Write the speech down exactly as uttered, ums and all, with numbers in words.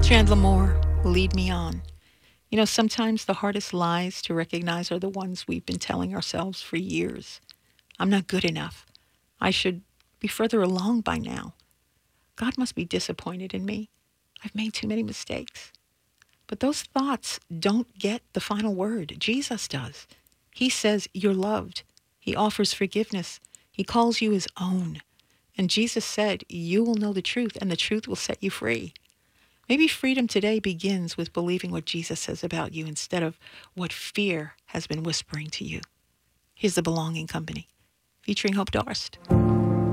Chandler Moore, lead me on. You know, sometimes the hardest lies to recognize are the ones we've been telling ourselves for years. I'm not good enough. I should be further along by now. God must be disappointed in me. I've made too many mistakes. But those thoughts don't get the final word. Jesus does. He says you're loved. He offers forgiveness. He calls you his own. And Jesus said, you will know the truth, and the truth will set you free. Maybe freedom today begins with believing what Jesus says about you instead of what fear has been whispering to you. Here's the Belonging Company, featuring Hope Darst.